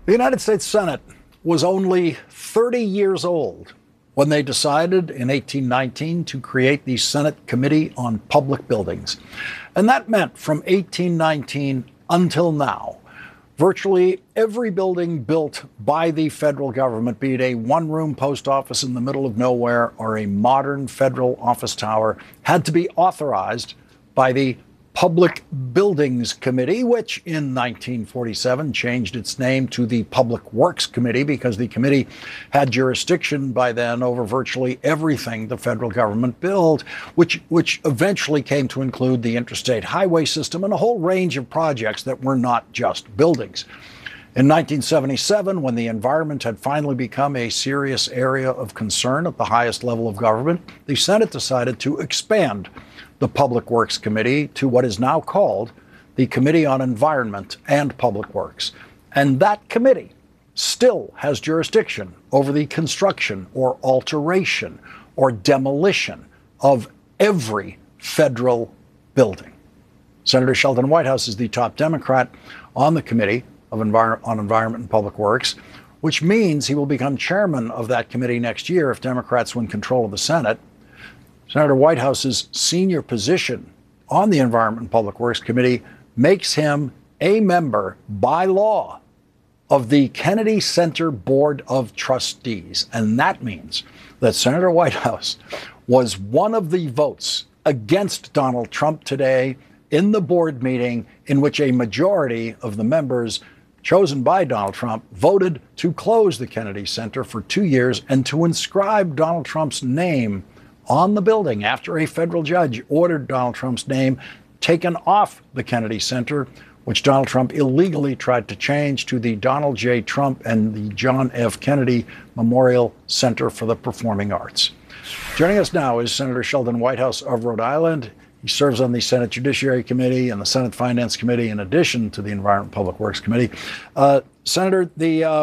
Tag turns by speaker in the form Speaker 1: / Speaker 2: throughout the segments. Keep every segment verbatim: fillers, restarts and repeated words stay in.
Speaker 1: The United States Senate was only thirty years old when they decided in eighteen nineteen to create the Senate Committee on Public Buildings. And that meant from eighteen nineteen until now, virtually every building built by the federal government, be it a one-room post office in the middle of nowhere or a modern federal office tower, had to be authorized by the Public Buildings Committee, which in nineteen forty-seven changed its name to the Public Works Committee because the committee had jurisdiction by then over virtually everything the federal government built, which which eventually came to include the interstate highway system and a whole range of projects that were not just buildings. In nineteen seventy-seven, when the environment had finally become a serious area of concern at the highest level of government, the Senate decided to expand the Public Works Committee to what is now called the Committee on Environment and Public Works. And that committee still has jurisdiction over the construction or alteration or demolition of every federal building. Senator Sheldon Whitehouse is the top Democrat on the Committee of Envir- on Environment and Public Works, which means he will become chairman of that committee next year if Democrats win control of the Senate. Senator Whitehouse's senior position on the Environment and Public Works Committee makes him a member by law of the Kennedy Center Board of Trustees. And that means that Senator Whitehouse was one of the votes against Donald Trump today in the board meeting in which a majority of the members chosen by Donald Trump voted to close the Kennedy Center for two years and to inscribe Donald Trump's name on the building after a federal judge ordered Donald Trump's name taken off the Kennedy Center, which Donald Trump illegally tried to change to the Donald J. Trump and the John F. Kennedy Memorial Center for the Performing Arts. Joining us now is Senator Sheldon Whitehouse of Rhode Island. He serves on the Senate Judiciary Committee and the Senate Finance Committee in addition to the Environment and Public Works Committee. Uh, Senator, the uh,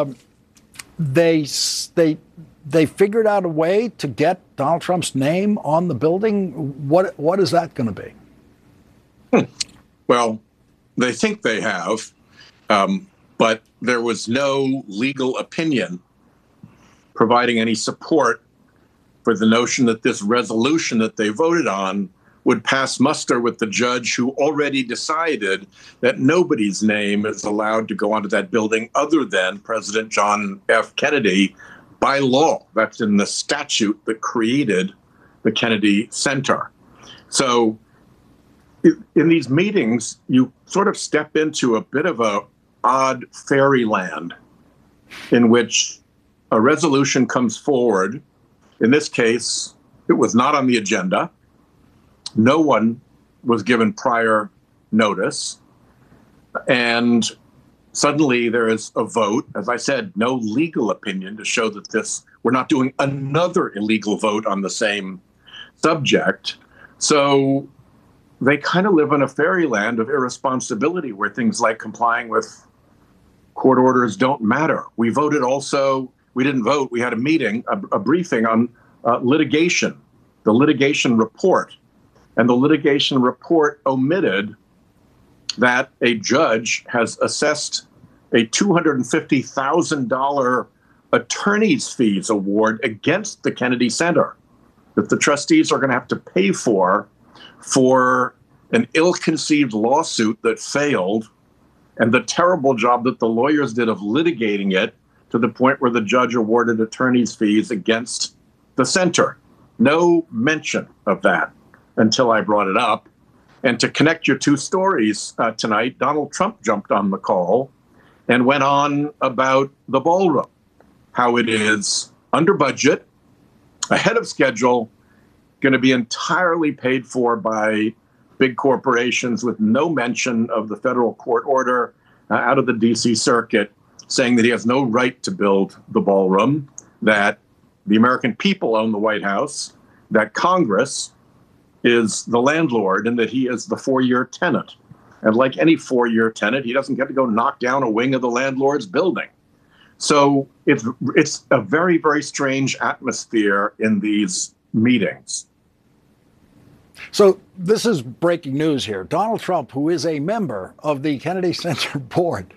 Speaker 1: they they they figured out a way to get Donald Trump's name on the building. What what is that going to be?
Speaker 2: Hmm. Well, they think they have, um, but there was no legal opinion providing any support for the notion that this resolution that they voted on would pass muster with the judge who already decided that nobody's name is allowed to go onto that building other than President John F. Kennedy by law. That's in the statute that created the Kennedy Center. So in these meetings, you sort of step into a bit of a odd fairyland in which a resolution comes forward. In this case, it was not on the agenda. No one was given prior notice. And suddenly there is a vote. As I said, no legal opinion to show that this, we're not doing another illegal vote on the same subject. So they kind of live in a fairyland of irresponsibility where things like complying with court orders don't matter. We voted also, we didn't vote, we had a meeting, a, a briefing on uh, litigation, the litigation report. And the litigation report omitted that a judge has assessed a two hundred fifty thousand dollars attorney's fees award against the Kennedy Center that the trustees are going to have to pay for for an ill-conceived lawsuit that failed and the terrible job that the lawyers did of litigating it to the point where the judge awarded attorney's fees against the center. No mention of that until I brought it up. And to connect your two stories uh, tonight, Donald Trump jumped on the call and went on about the ballroom, how it is under budget, ahead of schedule, going to be entirely paid for by big corporations with no mention of the federal court order uh, out of the D C circuit, saying that he has no right to build the ballroom, that the American people own the White House, that Congress is the landlord, and that he is the four-year tenant. And like any four-year tenant, he doesn't get to go knock down a wing of the landlord's building. So it's it's a very, very strange atmosphere in these meetings.
Speaker 1: So this is breaking news here. Donald Trump, who is a member of the Kennedy Center Board,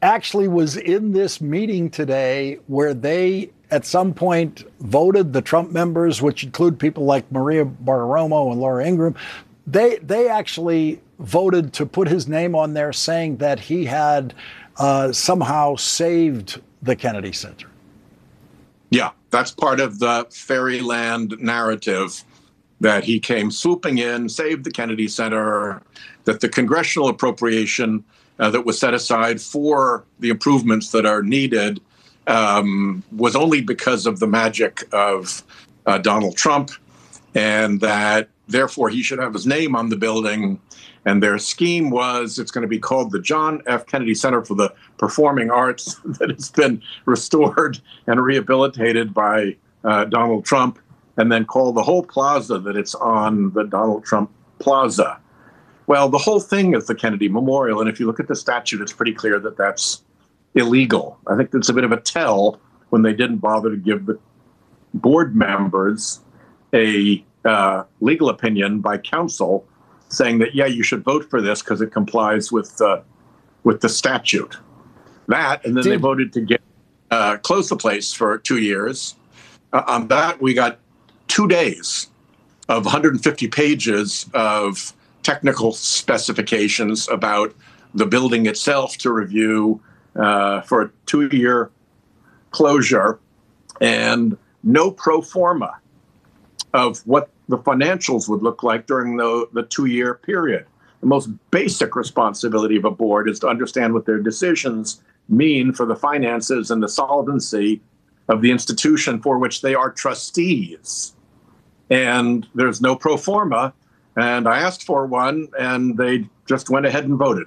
Speaker 1: actually was in this meeting today where they, at some point, voted, the Trump members, which include people like Maria Bartiromo and Laura Ingraham, they they actually voted to put his name on there, saying that he had uh, somehow saved the Kennedy Center.
Speaker 2: Yeah, that's part of the fairyland narrative, that he came swooping in, saved the Kennedy Center, that the congressional appropriation uh, that was set aside for the improvements that are needed um, was only because of the magic of uh, Donald Trump, and that therefore he should have his name on the building. And their scheme was it's going to be called the John F. Kennedy Center for the Performing Arts, that has been restored and rehabilitated by uh, Donald Trump, and then call the whole plaza that it's on the Donald Trump Plaza. Well, the whole thing is the Kennedy Memorial. And if you look at the statute, it's pretty clear that that's illegal. I think that's a bit of a tell when they didn't bother to give the board members a uh, legal opinion by counsel saying that, yeah, you should vote for this because it complies with uh, with the statute. That, and then Did- they voted to get uh, close the place for two years. Uh, on that, we got two days of one hundred fifty pages of technical specifications about the building itself to review uh, for a two-year closure, and no pro forma of what the financials would look like during the, the two-year period. The most basic responsibility of a board is to understand what their decisions mean for the finances and the solvency of the institution for which they are trustees. And there's no pro forma, and I asked for one, and they just went ahead and voted.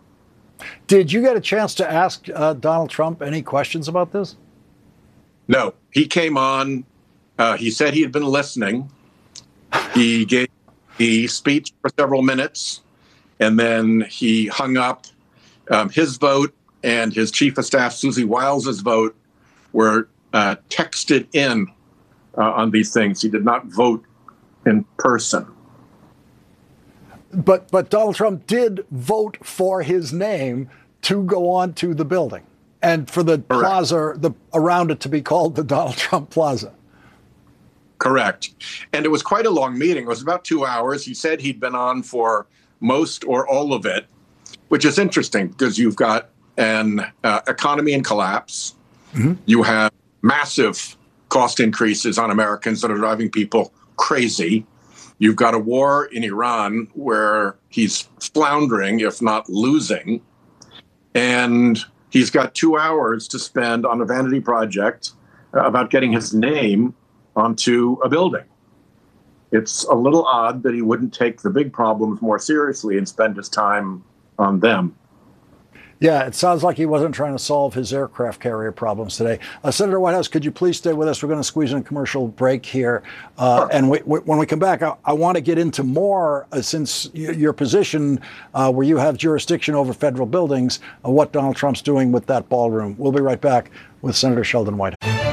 Speaker 1: Did you get a chance to ask uh, Donald Trump any questions about this?
Speaker 2: No, he came on. Uh, he said he had been listening. He gave the speech for several minutes, and then he hung up. Um, his vote and his chief of staff, Susie Wiles's vote, were uh, texted in uh, on these things. He did not vote in person.
Speaker 1: But but Donald Trump did vote for his name to go on to the building, and for the Correct. plaza the around it to be called the Donald Trump Plaza.
Speaker 2: Correct. And it was quite a long meeting. It was about two hours. He said he'd been on for most or all of it, which is interesting because you've got an uh, economy in collapse. Mm-hmm. You have massive cost increases on Americans that are driving people crazy. You've got a war in Iran where he's floundering, if not losing. And he's got two hours to spend on a vanity project about getting his name onto a building. It's a little odd that he wouldn't take the big problems more seriously and spend his time on them.
Speaker 1: Yeah, it sounds like he wasn't trying to solve his aircraft carrier problems today. Uh, Senator Whitehouse, could you please stay with us? We're going to squeeze in a commercial break here. Uh, sure. And we, we, when we come back, I, I want to get into more, uh, since y- your position uh, where you have jurisdiction over federal buildings, uh, what Donald Trump's doing with that ballroom. We'll be right back with Senator Sheldon Whitehouse.